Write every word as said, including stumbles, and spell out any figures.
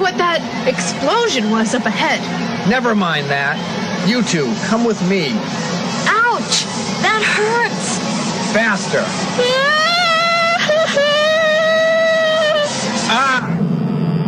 what that explosion was up ahead. Never mind that. You two, come with me. Ouch! That hurts! Faster. Ah!